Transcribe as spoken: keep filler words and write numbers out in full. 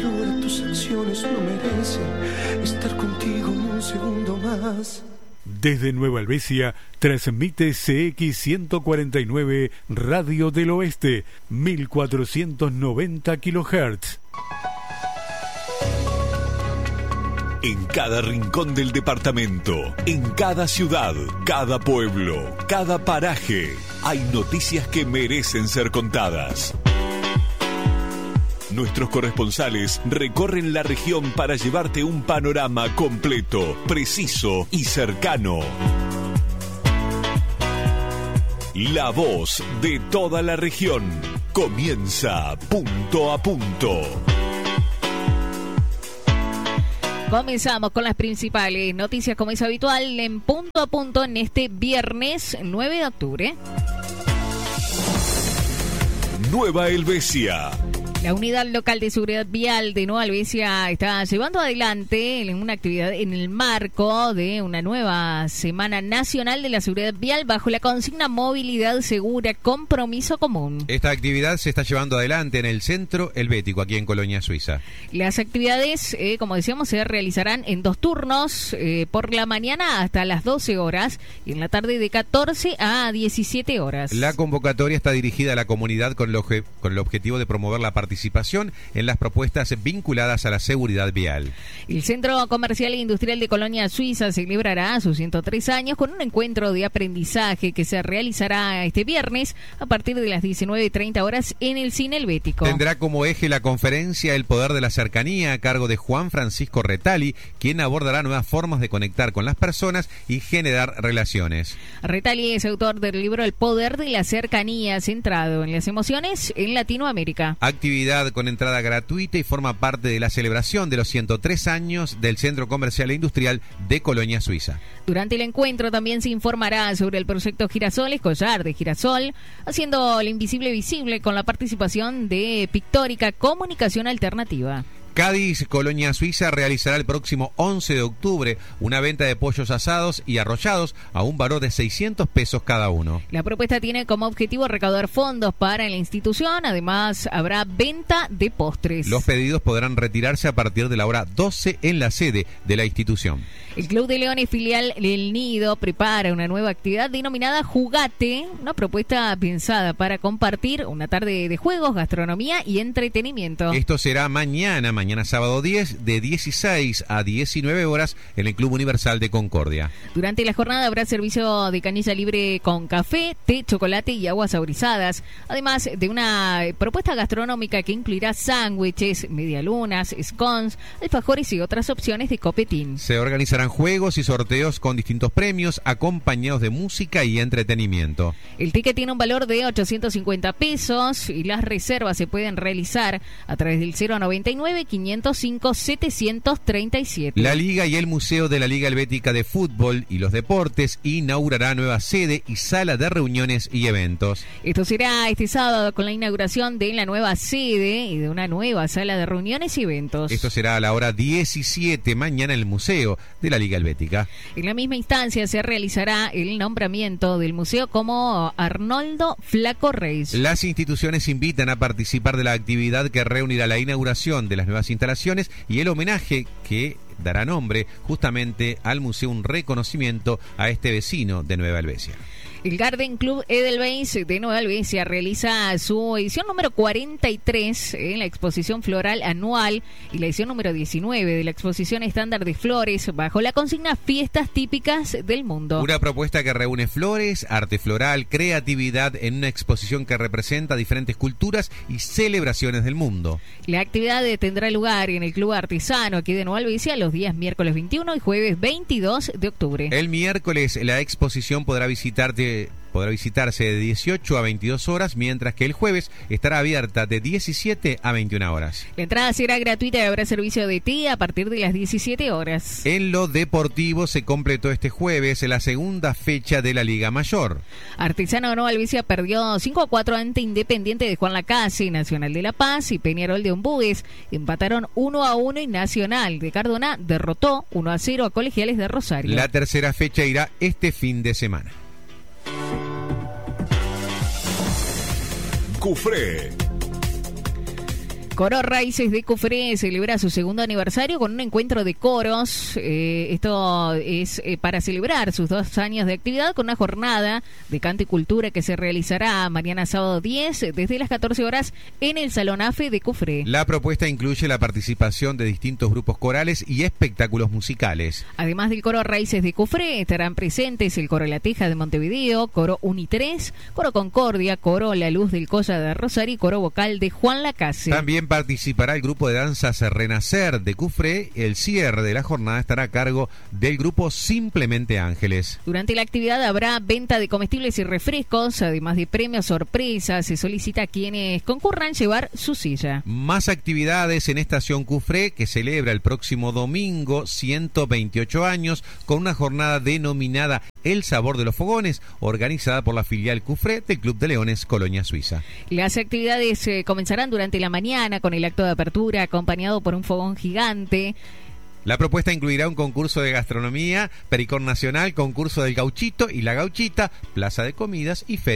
valora tus acciones no merece estar contigo ni un segundo más. Desde Nueva Helvecia transmite C X ciento cuarenta y nueve Radio del Oeste, mil cuatrocientos noventa kilohertz. En cada rincón del departamento, en cada ciudad, cada pueblo, cada paraje, hay noticias que merecen ser contadas. Nuestros corresponsales recorren la región para llevarte un panorama completo, preciso y cercano. La voz de toda la región comienza punto a punto. Comenzamos con las principales noticias, como es habitual, en punto a punto en este viernes nueve de octubre. Nueva Helvecia. La Unidad Local de Seguridad Vial de Nueva Helvecia está llevando adelante una actividad en el marco de una nueva Semana Nacional de la Seguridad Vial bajo la consigna Movilidad Segura, Compromiso Común. Esta actividad se está llevando adelante en el Centro Helvético, aquí en Colonia Suiza. Las actividades, eh, como decíamos, se realizarán en dos turnos, eh, por la mañana hasta las doce horas y en la tarde de catorce a diecisiete horas. La convocatoria está dirigida a la comunidad con el, obje- con el objetivo de promover la participación participación en las propuestas vinculadas a la seguridad vial. El Centro Comercial e Industrial de Colonia Suiza celebrará sus ciento tres años con un encuentro de aprendizaje que se realizará este viernes a partir de las diecinueve treinta horas en el Cine Helvético. Tendrá como eje la conferencia El Poder de la Cercanía a cargo de Juan Francisco Retali, quien abordará nuevas formas de conectar con las personas y generar relaciones. Retali es autor del libro El Poder de la Cercanía, centrado en las emociones en Latinoamérica. Actividad con entrada gratuita y forma parte de la celebración de los ciento tres años del Centro Comercial e Industrial de Colonia Suiza. Durante el encuentro también se informará sobre el proyecto Girasoles, Collar de Girasol, haciendo el invisible visible con la participación de Pictórica Comunicación Alternativa. Cádiz, Colonia Suiza, realizará el próximo once de octubre una venta de pollos asados y arrollados a un valor de seiscientos pesos cada uno. La propuesta tiene como objetivo recaudar fondos para la institución. Además, habrá venta de postres. Los pedidos podrán retirarse a partir de la hora doce en la sede de la institución. El Club de Leones filial El Nido prepara una nueva actividad denominada Jugate, una propuesta pensada para compartir una tarde de juegos, gastronomía y entretenimiento. Esto será mañana, mañana sábado diez, de dieciséis a diecinueve horas en el Club Universal de Concordia. Durante la jornada habrá servicio de canilla libre con café, té, chocolate y aguas saborizadas, además de una propuesta gastronómica que incluirá sándwiches, medialunas, scones, alfajores y otras opciones de copetín. Se organizarán juegos y sorteos con distintos premios acompañados de música y entretenimiento. El ticket tiene un valor de ochocientos cincuenta pesos y las reservas se pueden realizar a través del cero noventa y nueve, quinientos cinco, setecientos treinta y siete. La Liga y el Museo de la Liga Helvética de Fútbol y los Deportes inaugurará nueva sede y sala de reuniones y eventos. Esto será este sábado con la inauguración de la nueva sede y de una nueva sala de reuniones y eventos. Esto será a la hora diecisiete mañana en el Museo de la Liga Helvética. En la misma instancia se realizará el nombramiento del museo como Arnoldo Flaco Reis. Las instituciones invitan a participar de la actividad que reunirá la inauguración de las nuevas instalaciones y el homenaje que dará nombre justamente al museo, un reconocimiento a este vecino de Nueva Helvecia. El Garden Club Edelweiss de Nueva Helvecia realiza su edición número cuarenta y tres en la exposición floral anual y la edición número diecinueve de la exposición estándar de flores bajo la consigna Fiestas Típicas del Mundo. Una propuesta que reúne flores, arte floral, creatividad en una exposición que representa diferentes culturas y celebraciones del mundo. La actividad tendrá lugar en el Club Artesano aquí de Nueva Helvecia los días miércoles veintiuno y jueves veintidós de octubre. El miércoles la exposición podrá visitarte Podrá visitarse de dieciocho a veintidós horas, mientras que el jueves estará abierta de diecisiete a veintiuna horas. La entrada será gratuita y habrá servicio de té a partir de las diecisiete horas. En lo deportivo se completó este jueves la segunda fecha de la Liga Mayor. Artesano Nueva Helvecia perdió cinco a cuatro ante Independiente de Juan Lacase, Nacional de La Paz y Peñarol de Ombúes empataron uno a uno y Nacional de Cardona derrotó uno a cero a Colegiales de Rosario. La tercera fecha irá este fin de semana. Cufré. Coro Raíces de Cufré celebra su segundo aniversario con un encuentro de coros. Eh, esto es eh, para celebrar sus dos años de actividad con una jornada de canto y cultura que se realizará mañana sábado diez desde las catorce horas en el Salón AFE de Cufré. La propuesta incluye la participación de distintos grupos corales y espectáculos musicales. Además del Coro Raíces de Cufré, estarán presentes el Coro La Teja de Montevideo, Coro Unitres, Coro Concordia, Coro La Luz del Colla de Rosario y Coro Vocal de Juan Lacase. También participará el grupo de danzas Renacer de Cufré. El cierre de la jornada estará a cargo del grupo Simplemente Ángeles. Durante la actividad habrá venta de comestibles y refrescos, además de premios sorpresas. Se solicita a quienes concurran llevar su silla. Más actividades en Estación Cufré, que celebra el próximo domingo ciento veintiocho años con una jornada denominada El Sabor de los Fogones, organizada por la filial Cufré del Club de Leones Colonia Suiza. Las actividades eh, comenzarán durante la mañana con el acto de apertura acompañado por un fogón gigante. La propuesta incluirá un concurso de gastronomía, pericón nacional, concurso del gauchito y la gauchita, plaza de comidas y feria.